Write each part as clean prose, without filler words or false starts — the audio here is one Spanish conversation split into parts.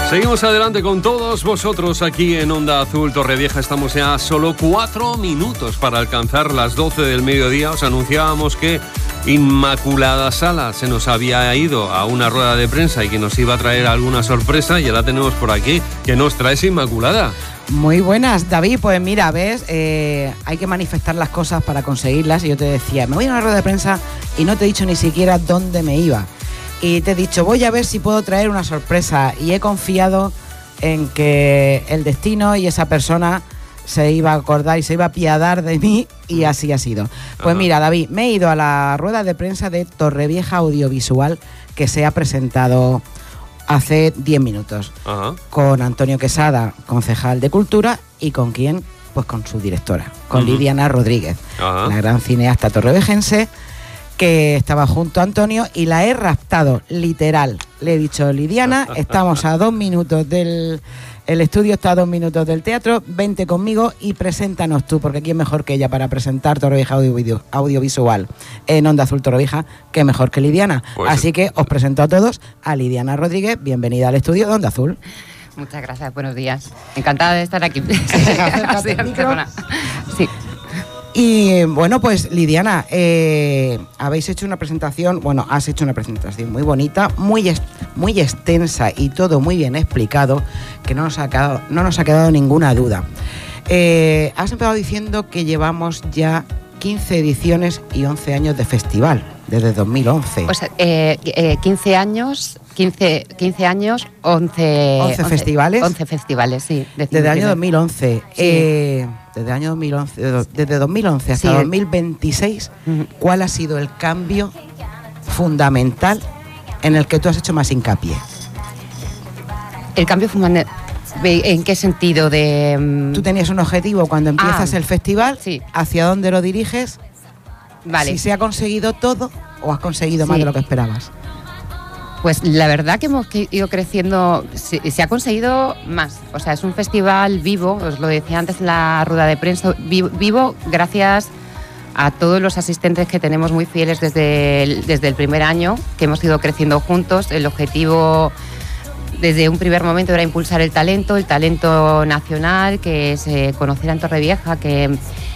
Seguimos adelante con todos vosotros aquí en Onda Azul Torrevieja. Estamos ya a solo 4 minutos para alcanzar las 12 del mediodía. Os anunciábamos que Inmaculada Sala se nos había ido a una rueda de prensa y que nos iba a traer alguna sorpresa, y ya la tenemos por aquí. ¿Qué nos traes, Inmaculada? Muy buenas, David. Pues mira, ves, hay que manifestar las cosas para conseguirlas. Y yo te decía, me voy a una rueda de prensa y no te he dicho ni siquiera dónde me iba. Y te he dicho, voy a ver si puedo traer una sorpresa. Y he confiado en que el destino y esa persona se iba a acordar y se iba a apiadar de mí, y así ha sido. Pues mira, David, me he ido a la rueda de prensa de Torrevieja Audiovisual, que se ha presentado hace 10 minutos. Con Antonio Quesada, concejal de Cultura, y ¿con quién? Pues con su directora, con Lidiana Rodríguez, la gran cineasta torrevejense, que estaba junto a Antonio, y la he raptado, literal. Le he dicho, Lidiana, estamos a 2 minutos del... El estudio está a 2 minutos del teatro, vente conmigo y preséntanos tú, porque ¿quién mejor que ella para presentar Torrevieja Audiovisual en Onda Azul Torrevieja? ¿Qué mejor que Lidiana? Pues así que os presento a todos a Lidiana Rodríguez. Bienvenida al estudio de Onda Azul. Muchas gracias, buenos días. Encantada de estar aquí. Sí. Y bueno, pues Lidiana, habéis hecho una presentación, has hecho una presentación muy bonita, muy extensa y todo muy bien explicado, que no nos ha quedado ninguna duda. Has empezado diciendo que llevamos ya 15 ediciones y 11 años de festival, desde 2011. Pues 15 años, 11 festivales. 11 festivales, sí. Desde el año 2011. Sí. Desde 2011 hasta 2026, ¿cuál ha sido el cambio fundamental en el que tú has hecho más hincapié? El cambio fundamental, ¿en qué sentido? Tú tenías un objetivo cuando empiezas el festival, sí. ¿Hacia dónde lo diriges? Vale. Si se ha conseguido todo o has conseguido más de lo que esperabas. Pues la verdad que hemos ido creciendo, se ha conseguido más. O sea, es un festival vivo, os lo decía antes en la rueda de prensa, vivo gracias a todos los asistentes que tenemos muy fieles desde el primer año, que hemos ido creciendo juntos. El objetivo desde un primer momento era impulsar el talento nacional, que se conociera en Torrevieja, que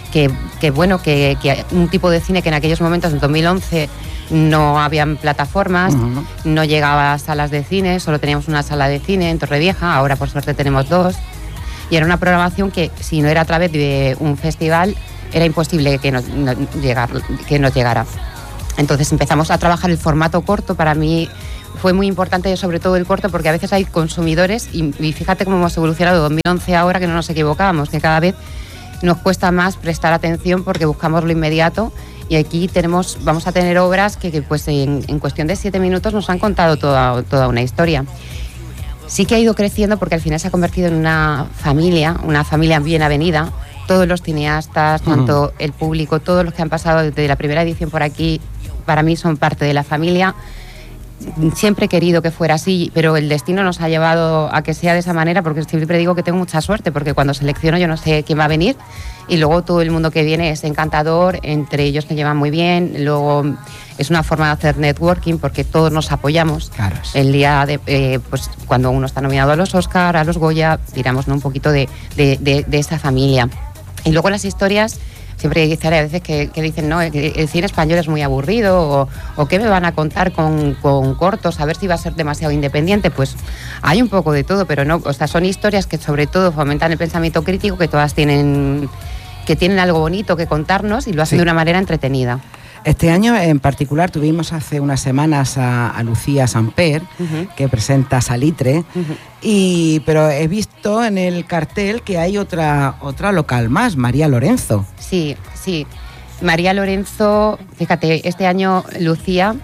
un tipo de cine que en aquellos momentos, en 2011, no habían plataformas, no llegaba a salas de cine, solo teníamos una sala de cine en Torrevieja, ahora por suerte tenemos 2, y era una programación que, si no era a través de un festival, era imposible que nos llegara. Entonces empezamos a trabajar el formato corto. Para mí fue muy importante, sobre todo el corto, porque a veces hay consumidores, y fíjate cómo hemos evolucionado de 2011 a ahora, que no nos equivocábamos, que cada vez nos cuesta más prestar atención porque buscamos lo inmediato. Y aquí vamos a tener obras que pues en cuestión de 7 minutos nos han contado toda una historia. Sí que ha ido creciendo porque al final se ha convertido en una familia bien avenida. Todos los cineastas, tanto el público, todos los que han pasado desde la primera edición por aquí, para mí son parte de la familia. Siempre he querido que fuera así, pero el destino nos ha llevado a que sea de esa manera, porque siempre digo que tengo mucha suerte, porque cuando selecciono yo no sé quién va a venir, y luego todo el mundo que viene es encantador, entre ellos se llevan muy bien. Luego es una forma de hacer networking, porque todos nos apoyamos. Claro. El día de pues cuando uno está nominado a los Oscar, a los Goya, tiramos un poquito de esa familia. Y luego las historias, siempre hay veces que dicen, no, el cine español es muy aburrido, o qué me van a contar con cortos, a ver si va a ser demasiado independiente. Pues hay un poco de todo, pero no, o sea, son historias que sobre todo fomentan el pensamiento crítico, que todas tienen algo bonito que contarnos, y lo hacen de una manera entretenida. Este año en particular tuvimos hace unas semanas a Lucía Samper, que presenta Salitre, pero he visto en el cartel que hay otra local más, María Lorenzo. Sí, María Lorenzo, fíjate, este año Lucía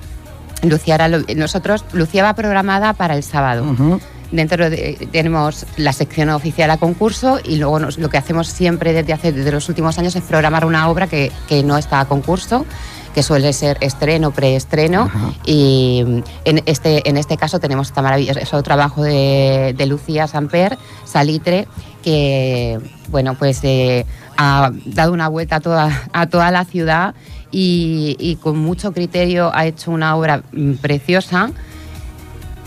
va programada para el sábado. Tenemos la sección oficial a concurso, y luego lo que hacemos siempre desde los últimos años es programar una obra que no está a concurso, que suele ser estreno, preestreno. Y en este caso tenemos este maravilloso trabajo de Lucía Samper, Salitre, que pues ha dado una vuelta a toda la ciudad, y con mucho criterio ha hecho una obra preciosa,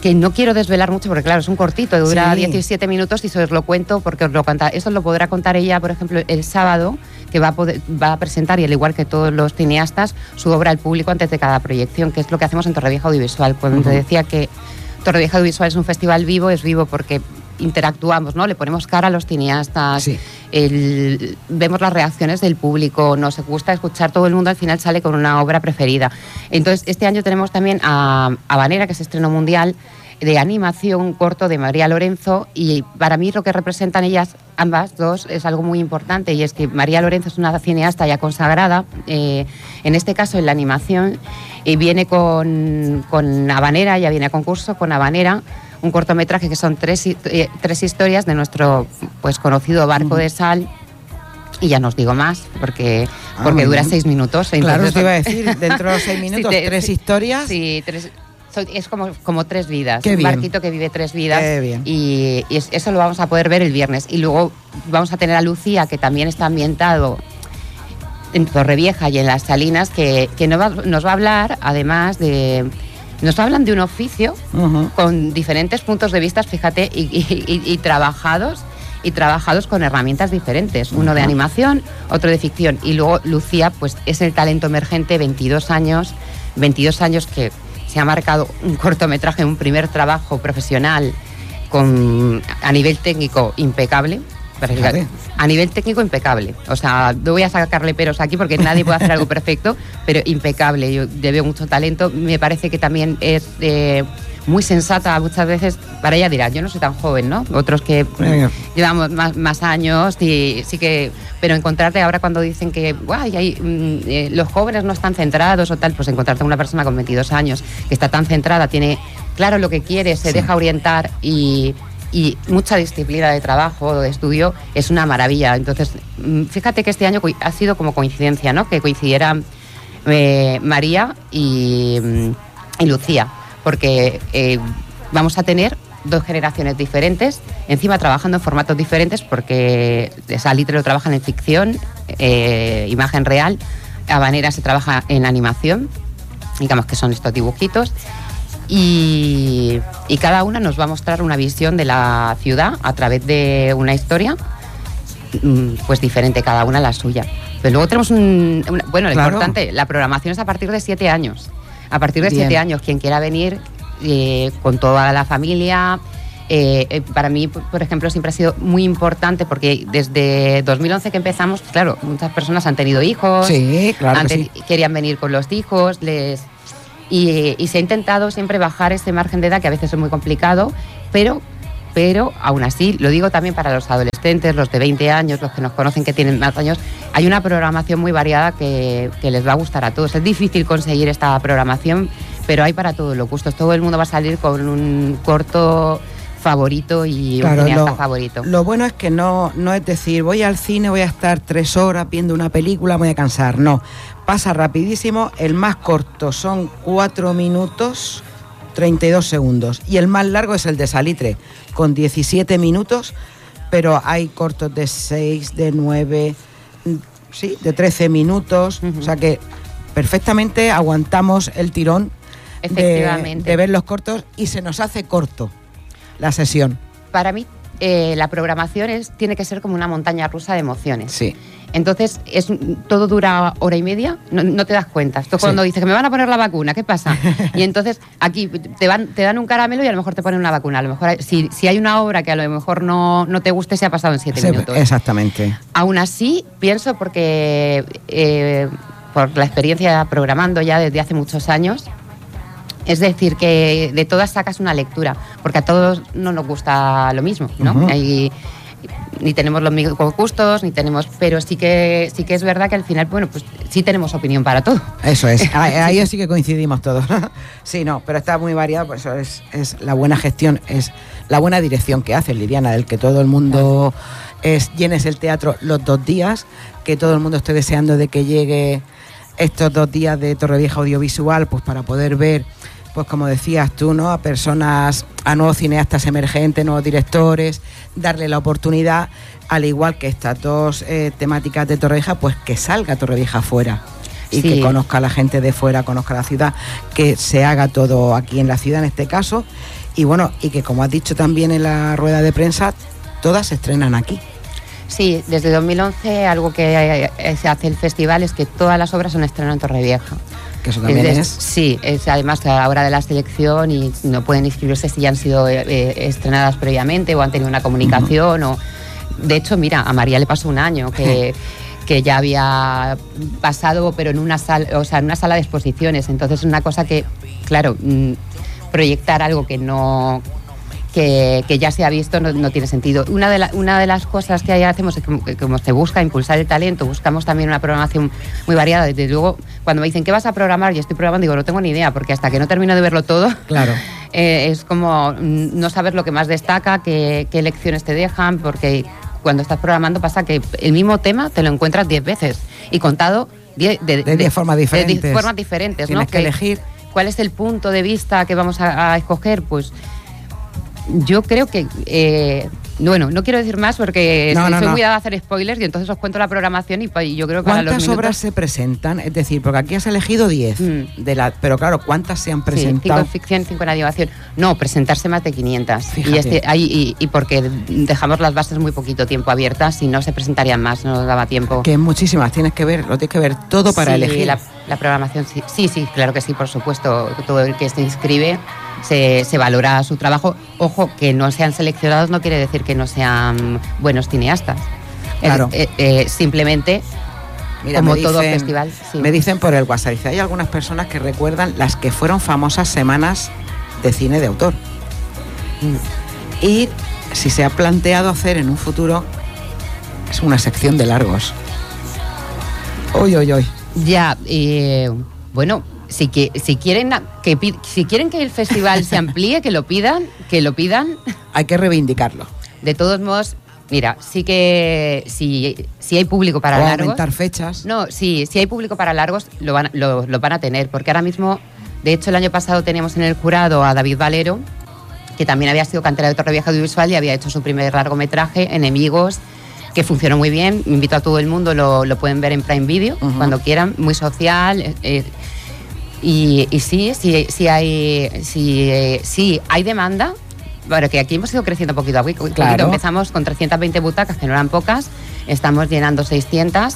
que no quiero desvelar mucho porque claro, es un cortito, dura 17 minutos y se os lo cuento porque os lo canta. Eso lo podrá contar ella, por ejemplo, el sábado, que va a presentar, y al igual que todos los cineastas, su obra al público antes de cada proyección, que es lo que hacemos en Torrevieja Audiovisual. Cuando te decía que Torrevieja Audiovisual es un festival vivo, es vivo porque interactuamos, ¿no? Le ponemos cara a los cineastas, vemos las reacciones del público, nos gusta escuchar, todo el mundo al final sale con una obra preferida. Entonces, este año tenemos también a Habanera, que es estreno mundial, de animación corto de María Lorenzo, y para mí lo que representan ellas, ambas dos, es algo muy importante, y es que María Lorenzo es una cineasta ya consagrada, en este caso en la animación, y viene con Habanera, ya viene a concurso con Habanera, un cortometraje que son tres historias de nuestro pues conocido barco de sal, y ya no os digo más, porque dura 6 minutos. Claro, te iba a decir, dentro de los 6 minutos, 3 historias. Sí, es como 3 vidas. Qué bien. Un barquito que vive 3 vidas. Qué bien. Y eso lo vamos a poder ver el viernes. Y luego vamos a tener a Lucía, que también está ambientado en Torrevieja y en Las Salinas, que nos va a hablar, además de... Nos hablan de un oficio con diferentes puntos de vista, fíjate, y trabajados con herramientas diferentes. Uno de animación, otro de ficción. Y luego Lucía, pues es el talento emergente, 22 años que se ha marcado un cortometraje, un primer trabajo profesional a nivel técnico impecable. A nivel técnico impecable. O sea, no voy a sacarle peros aquí porque nadie puede hacer algo perfecto, pero impecable. Yo le veo mucho talento. Me parece que también es muy sensata. Muchas veces, para ella dirá, yo no soy tan joven, ¿no? Otros que llevamos más años, y sí que... Pero encontrarte ahora cuando dicen que los jóvenes no están centrados o tal, pues encontrarte a una persona con 22 años que está tan centrada, tiene claro lo que quiere, se deja orientar y mucha disciplina de trabajo, de estudio, es una maravilla. Entonces, fíjate que este año ha sido como coincidencia, ¿no? Que coincidieran María y Lucía, porque vamos a tener 2 generaciones diferentes, encima trabajando en formatos diferentes, porque Salitre lo trabajan en ficción, imagen real, Habanera se trabaja en animación, digamos que son estos dibujitos. Y cada una nos va a mostrar una visión de la ciudad a través de una historia, pues diferente, cada una la suya. Pero luego tenemos lo importante, la programación es a partir de 7 años. A partir de 7 años, quien quiera venir con toda la familia. Para mí, por ejemplo, siempre ha sido muy importante, porque desde 2011 que empezamos, claro, muchas personas han tenido hijos, querían venir con los hijos, y se ha intentado siempre bajar ese margen de edad, que a veces es muy complicado, pero aún así, lo digo también para los adolescentes, los de 20 años, los que nos conocen que tienen más años, hay una programación muy variada que les va a gustar a todos. Es difícil conseguir esta programación, pero hay para todos los gustos. Todo el mundo va a salir con un corto favorito y un cineasta favorito. Lo bueno es que no es decir, voy al cine, voy a estar 3 horas viendo una película, me voy a cansar. No, pasa rapidísimo. El más corto son 4 minutos 32 segundos y el más largo es el de Salitre, con 17 minutos, pero hay cortos de 6, de 9, de 13 minutos, o sea que perfectamente aguantamos el tirón de ver los cortos, y se nos hace corto la sesión. Para mí la programación tiene que ser como una montaña rusa de emociones. Sí. Entonces, todo dura 1:30, no te das cuenta. Esto cuando dices que me van a poner la vacuna, ¿qué pasa? Y entonces aquí te dan un caramelo y a lo mejor te ponen una vacuna. A lo mejor si hay una obra que a lo mejor no te guste, se ha pasado en 7 minutos. Exactamente. Aún así, pienso, porque por la experiencia programando ya desde hace muchos años, es decir, que de todas sacas una lectura, porque a todos no nos gusta lo mismo, ¿no? Ni tenemos los mismos gustos, pero sí que es verdad que al final, bueno, pues sí tenemos opinión para todo. Eso es, ahí sí que coincidimos todos. Sí, no, pero está muy variado, por eso es la buena gestión, es la buena dirección que hace Liliana, del que todo el mundo llenes el teatro los 2 días, que todo el mundo esté deseando de que llegue estos 2 días de Torrevieja Audiovisual, pues para poder ver, pues como decías tú, ¿no?, a nuevos cineastas emergentes, nuevos directores, darle la oportunidad, al igual que estas 2 temáticas de Torrevieja, pues que salga Torrevieja fuera y que conozca a la gente de fuera, conozca la ciudad, que se haga todo aquí en la ciudad en este caso, Y bueno, y que como has dicho también en la rueda de prensa, todas se estrenan aquí. Sí, desde 2011 algo que se hace el festival es que todas las obras son estrenadas en Torrevieja. Que eso también es. Sí, es además a la hora de la selección y no pueden inscribirse si ya han sido estrenadas previamente o han tenido una comunicación. O de hecho, mira, a María le pasó un año que ya había pasado, pero en una sala, o sea, en una sala de exposiciones. Entonces es una cosa que, claro, proyectar algo que no... Que ya se ha visto no tiene sentido. Una de las cosas que ahí hacemos es que como se busca impulsar el talento, buscamos también una programación muy variada. Desde luego, cuando me dicen ¿qué vas a programar? Yo estoy programando, digo, no tengo ni idea, porque hasta que no termino de verlo todo, claro. Es como no saber lo que más destaca, qué lecciones te dejan, porque cuando estás programando pasa que el mismo tema te lo encuentras 10 veces y contado de formas diferentes. De formas diferentes, Tienes ¿no? que elegir. ¿Cuál es el punto de vista que vamos a escoger? Pues yo creo que, bueno, no quiero decir más porque soy muy dada a hacer spoilers y entonces os cuento la programación y yo creo que para los minutos... ¿Cuántas obras se presentan? Es decir, porque aquí has elegido 10, pero claro, ¿cuántas se han presentado? 5 en ficción, 5 en animación. No, presentarse más de 500. Fíjate. Y porque dejamos las bases muy poquito tiempo abiertas y no se presentarían más, no nos daba tiempo. Que muchísimas, lo tienes que ver todo para elegir. La programación, sí, claro que sí, por supuesto. Todo el que se inscribe se valora su trabajo. Ojo, que no sean seleccionados no quiere decir que no sean buenos cineastas. Claro. Simplemente, mira, como todo festival. Sí. Me dicen por el WhatsApp, dice, hay algunas personas que recuerdan las que fueron famosas semanas de cine de autor. Y si se ha planteado hacer en un futuro, es una sección de largos. Uy. Ya, bueno... Si quieren que el festival se amplíe, que lo pidan. Hay que reivindicarlo. De todos modos, mira, sí que si hay público para largos... aumentar fechas. No, si hay público para largos, lo van a tener, porque ahora mismo, de hecho, el año pasado teníamos en el jurado a David Valero, que también había sido cantera de Torrevieja Audiovisual y había hecho su primer largometraje, Enemigos, que funcionó muy bien. Invito a todo el mundo, lo pueden ver en Prime Video, cuando quieran, muy social... Y sí hay demanda, bueno, que aquí hemos ido creciendo poquito a poquito. Claro. Empezamos con 320 butacas, que no eran pocas, estamos llenando 600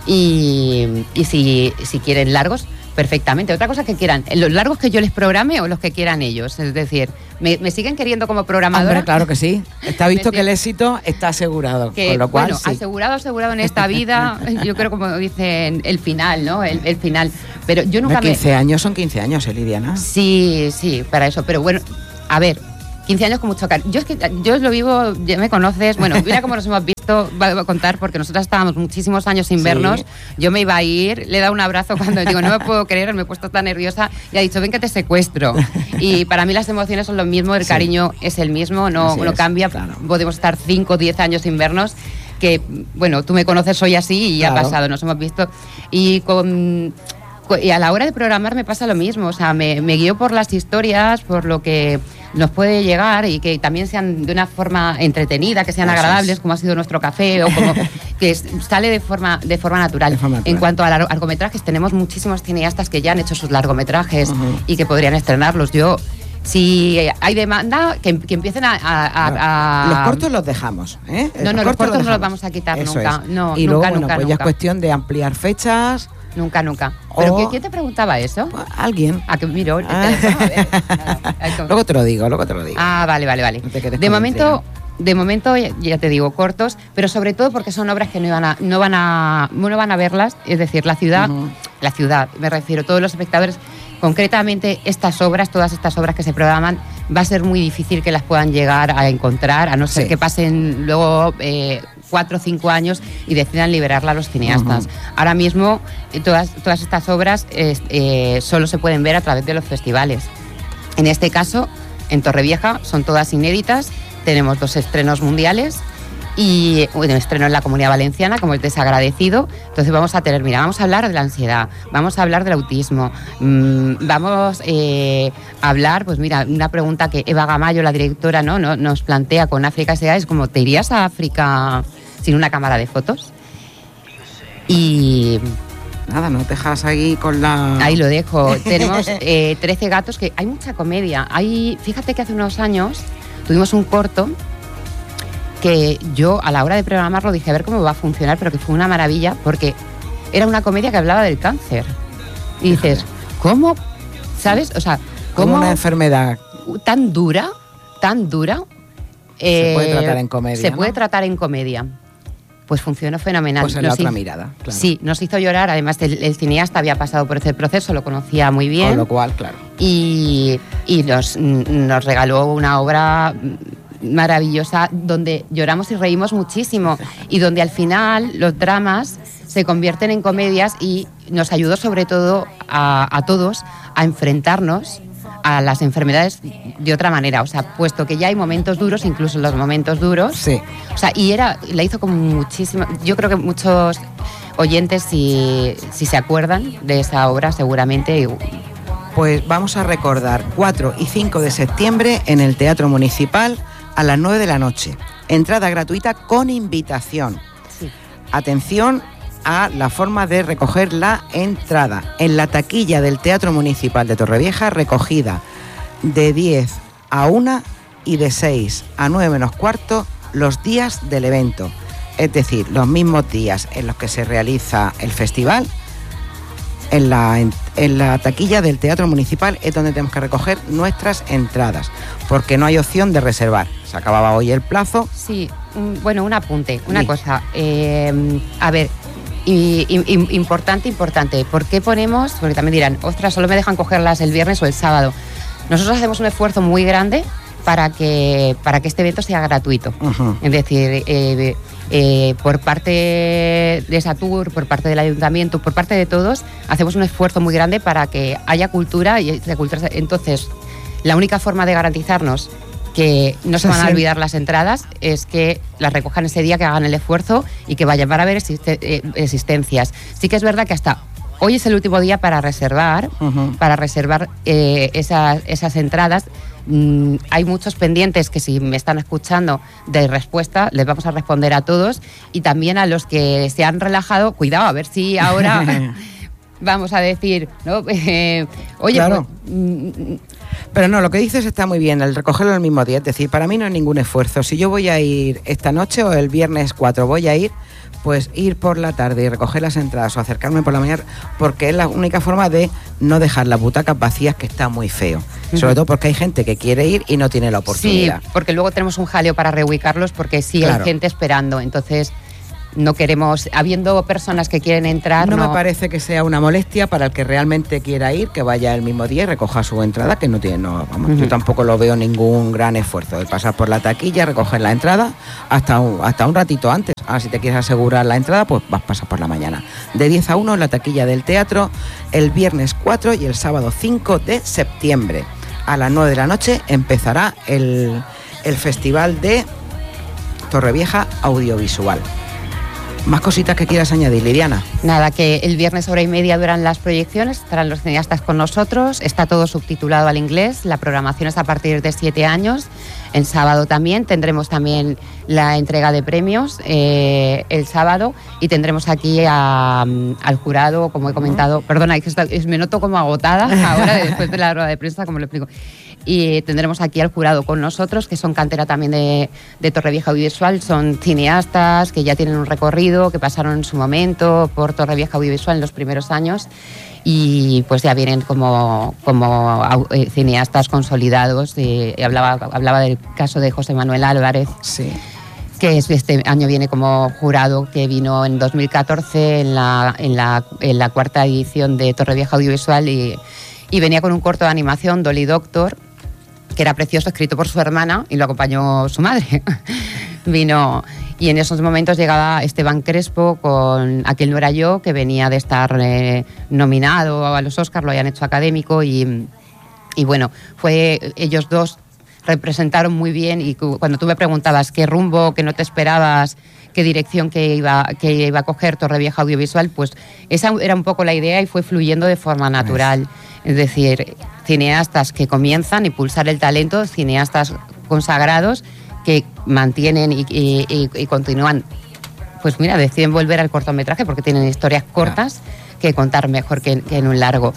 y si quieren largos, perfectamente. Otra cosa que quieran, los largos que yo les programe o los que quieran ellos, es decir, ¿me siguen queriendo como programadora? Hombre, claro que sí. Está visto que el éxito está asegurado, con lo cual bueno, sí. asegurado en esta vida, yo creo como dicen, el final, ¿no? El final. Pero yo nunca 15 años son 15 años, Lidiana. Sí, para eso. Pero bueno, a ver, 15 años con mucho cariño. Yo lo vivo, ya me conoces. Bueno, mira cómo nos hemos visto, voy a contar, porque nosotras estábamos muchísimos años sin vernos. Yo me iba a ir, le he dado un abrazo cuando digo, no me puedo creer, me he puesto tan nerviosa. Y ha dicho, ven que te secuestro. Y para mí las emociones son lo mismo, el cariño es el mismo, no cambia. Claro. Podemos estar 5 o 10 años sin vernos. Que, bueno, tú me conoces, soy así y ya ha pasado, nos hemos visto. Y a la hora de programar me pasa lo mismo, o sea, me guío por las historias, por lo que nos puede llegar y que también sean de una forma entretenida, que sean agradables, como ha sido nuestro café, o como que sale de forma natural. En cuanto a largometrajes, tenemos muchísimos cineastas que ya han hecho sus largometrajes y que podrían estrenarlos. Si hay demanda, que empiecen a... Los cortos los dejamos, ¿eh? Los cortos no los vamos a quitar nunca. No, y nunca, luego, nunca. Ya es cuestión de ampliar fechas. Nunca. ¿Pero quién te preguntaba eso? Alguien. Que miro. Luego te lo digo. Ah, vale. No de momento, ya te digo, cortos, pero sobre todo porque son obras que no van a verlas, es decir, la ciudad, me refiero, todos los espectadores, concretamente todas estas obras que se programan, va a ser muy difícil que las puedan llegar a encontrar, a no ser que pasen luego 4 o 5 años y decidan liberarla a los cineastas. Ahora mismo todas estas obras solo se pueden ver a través de los festivales. En este caso, en Torrevieja, son todas inéditas. Tenemos 2 estrenos mundiales y un estreno en la Comunidad Valenciana, como el Desagradecido. Entonces vamos a hablar de la ansiedad, vamos a hablar del autismo, vamos a hablar, pues mira, una pregunta que Eva Gamayo, la directora, nos plantea con África S.A. es como, ¿te irías a África sin una cámara de fotos? Y nada, nos dejas ahí con la... Ahí lo dejo. Tenemos 13 gatos, que hay mucha comedia. Fíjate que hace unos años tuvimos un corto que yo a la hora de programarlo dije a ver cómo va a funcionar, pero que fue una maravilla porque era una comedia que hablaba del cáncer. Y dices, ¿cómo? ¿Sabes? O sea, ¿cómo una enfermedad tan dura? Se puede tratar en comedia. Se puede tratar en comedia. Pues funcionó fenomenal. Pues en la otra mirada, claro. Sí, nos hizo llorar. Además, el cineasta había pasado por ese proceso, lo conocía muy bien. Con lo cual, claro. Y nos regaló una obra maravillosa donde lloramos y reímos muchísimo y donde al final los dramas se convierten en comedias y nos ayudó sobre todo a todos a enfrentarnos a las enfermedades de otra manera, o sea, puesto que ya hay momentos duros, incluso en los momentos duros, sí. O sea, y la hizo con muchísima, yo creo que muchos oyentes si se acuerdan de esa obra seguramente. Pues vamos a recordar 4 y 5 de septiembre en el Teatro Municipal a las 9 de la noche, entrada gratuita con invitación. Sí. Atención a la forma de recoger la entrada. En la taquilla del Teatro Municipal de Torrevieja, recogida de 10 a 1 y de 6 a 9 menos cuarto los días del evento. Es decir, los mismos días en los que se realiza el festival, en la taquilla del Teatro Municipal es donde tenemos que recoger nuestras entradas, porque no hay opción de reservar. Se acababa hoy el plazo. Sí, bueno, un apunte, una sí. cosa. A ver, importante. ¿Por qué ponemos? Porque también dirán, ostras, solo me dejan cogerlas el viernes o el sábado. Nosotros hacemos un esfuerzo muy grande para que este evento sea gratuito. Uh-huh. Es decir, por parte de Satur, por parte del ayuntamiento, por parte de todos, hacemos un esfuerzo muy grande para que haya cultura y de cultura. Entonces, la única forma de garantizarnos que no se van a olvidar las entradas es que las recojan ese día, que hagan el esfuerzo y que vayan para ver existencias. Sí que es verdad que hasta hoy es el último día para reservar, uh-huh. Esas entradas. Hay muchos pendientes que, si me están escuchando, de respuesta, les vamos a responder a todos, y también a los que se han relajado, cuidado, a ver si ahora vamos a decir, ¿no? Oye, claro. Pues, pero no, lo que dices está muy bien, el recogerlo el mismo día. Es decir, para mí no es ningún esfuerzo. Si yo voy a ir esta noche o el viernes 4 voy a ir, pues ir por la tarde y recoger las entradas o acercarme por la mañana, porque es la única forma de no dejar las butacas vacías, que está muy feo. Uh-huh. Sobre todo porque hay gente que quiere ir y no tiene la oportunidad. Sí, porque luego tenemos un jaleo para reubicarlos, porque sí, claro, hay gente esperando. Entonces, no queremos, habiendo personas que quieren entrar... No me parece que sea una molestia para el que realmente quiera ir, que vaya el mismo día y recoja su entrada, que no tiene... Uh-huh. Yo tampoco lo veo ningún gran esfuerzo, de pasar por la taquilla, recoger la entrada hasta un ratito antes. Ahora, si te quieres asegurar la entrada, pues vas a pasar por la mañana. De 10 a 1 en la taquilla del teatro, el viernes 4 y el sábado 5 de septiembre. A las 9 de la noche empezará el Festival de Torrevieja Audiovisual. ¿Más cositas que quieras añadir, Liliana? Nada, que el viernes 1:30 duran las proyecciones, estarán los cineastas con nosotros, está todo subtitulado al inglés, la programación es a partir de 7 años, el sábado también, tendremos también la entrega de premios el sábado, y tendremos aquí al jurado, como he comentado, perdona, me noto como agotada ahora después de la rueda de prensa, como lo explico. Y tendremos aquí al jurado con nosotros, que son cantera también de Torrevieja Audiovisual, son cineastas que ya tienen un recorrido, que pasaron en su momento por Torrevieja Audiovisual en los primeros años, y pues ya vienen como cineastas consolidados. Hablaba del caso de José Manuel Álvarez, sí, que este año viene como jurado, que vino en 2014 en la cuarta edición de Torrevieja Audiovisual, y venía con un corto de animación, Dolly Doctor, que era precioso, escrito por su hermana, y lo acompañó su madre. Vino, y en esos momentos llegaba Esteban Crespo con Aquel no era yo, que venía de estar nominado a los Oscars, lo habían hecho académico, y bueno, ellos dos representaron muy bien, y cuando tú me preguntabas qué rumbo, que no te esperabas, qué dirección que iba a coger Torrevieja Audiovisual, pues esa era un poco la idea, y fue fluyendo de forma natural. Es decir, cineastas que comienzan a impulsar el talento, cineastas consagrados que mantienen y continúan. Pues mira, deciden volver al cortometraje porque tienen historias cortas que contar mejor que en un largo.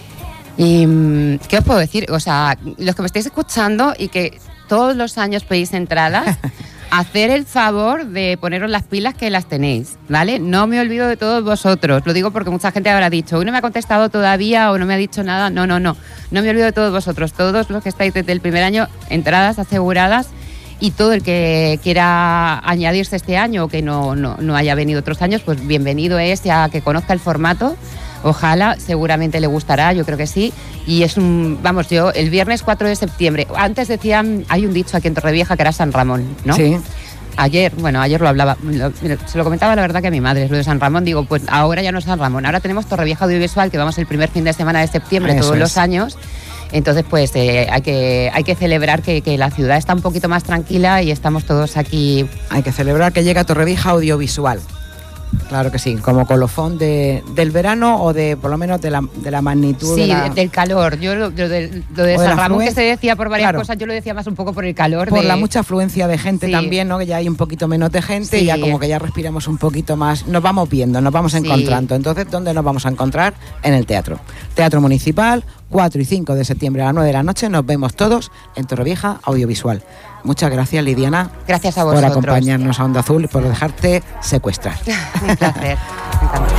Y ¿qué os puedo decir? O sea, los que me estáis escuchando y que todos los años pedís entradas, hacer el favor de poneros las pilas que las tenéis, ¿vale? No me olvido de todos vosotros. Lo digo porque mucha gente habrá dicho, hoy no me ha contestado todavía o no me ha dicho nada. No. No me olvido de todos vosotros. Todos los que estáis desde el primer año, entradas aseguradas. Y todo el que quiera añadirse este año o que no haya venido otros años, pues bienvenido es a que conozca el formato. Ojalá, seguramente le gustará, yo creo que sí. Y es yo el viernes 4 de septiembre, antes decían, hay un dicho aquí en Torrevieja que era San Ramón, ¿no? Sí. Ayer lo hablaba, se lo comentaba la verdad que a mi madre, lo de San Ramón, digo, pues ahora ya no es San Ramón, ahora tenemos Torrevieja Audiovisual, que vamos el primer fin de semana de septiembre todos los años. Entonces, pues hay que celebrar que la ciudad está un poquito más tranquila y estamos todos aquí. Hay que celebrar que llega Torrevieja Audiovisual. Claro que sí, como colofón del verano o de por lo menos de la magnitud. Sí, del calor. Yo lo de San Ramón, que se decía por varias cosas, yo lo decía más un poco por el calor. Por la mucha afluencia de gente también, ¿no? Que ya hay un poquito menos de gente y ya como que ya respiramos un poquito más. Nos vamos viendo, nos vamos encontrando. Entonces, ¿dónde nos vamos a encontrar? En el teatro. Teatro Municipal, 4 y 5 de septiembre a las 9 de la noche. Nos vemos todos en Torrevieja Audiovisual. Muchas gracias, Lidiana. Gracias a vosotros. Por acompañarnos a Onda Azul y por dejarte secuestrar. Un placer.